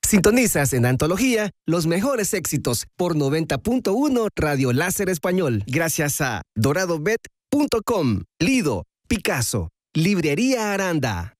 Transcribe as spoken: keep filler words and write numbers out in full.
Sintonizas en Antología los mejores éxitos por noventa punto uno Radio Láser Español. Gracias a dorado bet punto com, Lido, Picasso, Librería Aranda.